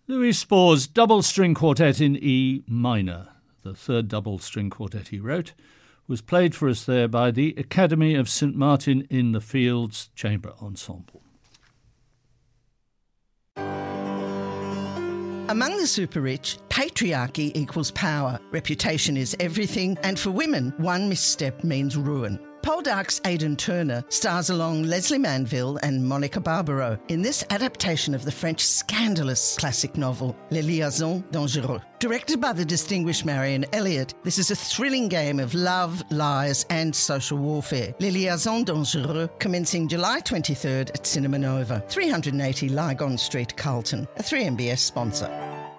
Louis Spohr's double string quartet in E minor, the third double string quartet he wrote, was played for us there by the Academy of St Martin in the Fields Chamber Ensemble. Among the super-rich, patriarchy equals power, reputation is everything, and for women, one misstep means ruin. Poldark's Aidan Turner stars along Leslie Manville and Monica Barbaro in this adaptation of the French scandalous classic novel Les Liaisons Dangereuses. Directed by the distinguished Marion Elliott, this is a thrilling game of love, lies and social warfare. Les Liaisons Dangereuses, commencing July 23rd at Cinema Nova, 380 Lygon Street, Carlton, a 3MBS sponsor.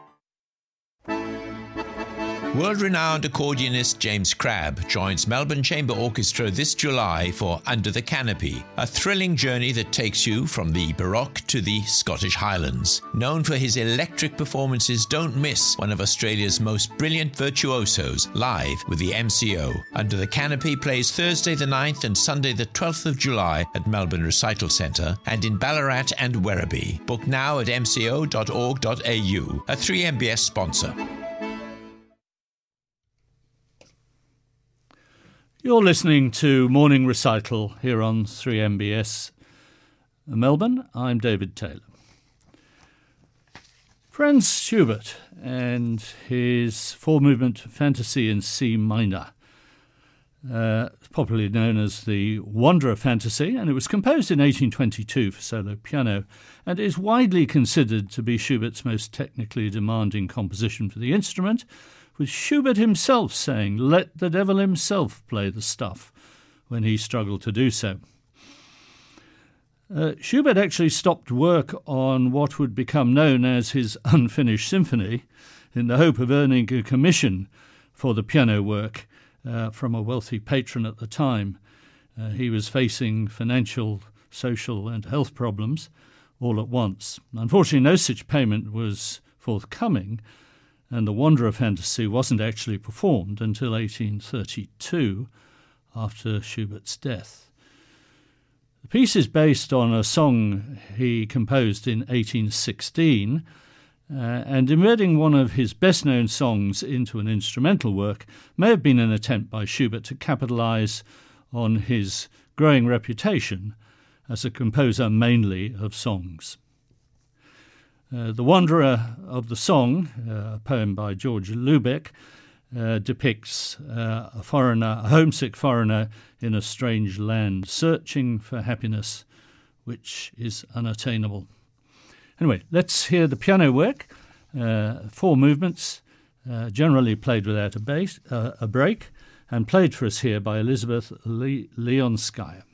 World-renowned accordionist James Crabb joins Melbourne Chamber Orchestra this July for Under the Canopy, a thrilling journey that takes you from the Baroque to the Scottish Highlands. Known for his electric performances, don't miss one of Australia's most brilliant virtuosos live with the MCO. Under the Canopy plays Thursday the 9th and Sunday the 12th of July at Melbourne Recital Centre and in Ballarat and Werribee. Book now at mco.org.au, a 3MBS sponsor. You're listening to Morning Recital here on 3MBS Melbourne. I'm David Taylor. Franz Schubert and his four-movement fantasy in C minor, popularly known as the Wanderer Fantasy, and it was composed in 1822 for solo piano and is widely considered to be Schubert's most technically demanding composition for the instrument, with Schubert himself saying, "Let the devil himself play the stuff," when he struggled to do so. Schubert actually stopped work on what would become known as his unfinished symphony in the hope of earning a commission for the piano work from a wealthy patron at the time. He was facing financial, social and health problems all at once. Unfortunately, no such payment was forthcoming, and the Wanderer Fantasy wasn't actually performed until 1832, after Schubert's death. The piece is based on a song he composed in 1816, and embedding one of his best-known songs into an instrumental work may have been an attempt by Schubert to capitalise on his growing reputation as a composer mainly of songs. The Wanderer of the Song, a poem by George Lubeck, depicts a homesick foreigner in a strange land, searching for happiness which is unattainable. Anyway, let's hear the piano work, 4 movements, generally played without a break, and played for us here by Elizabeth Leonskaya.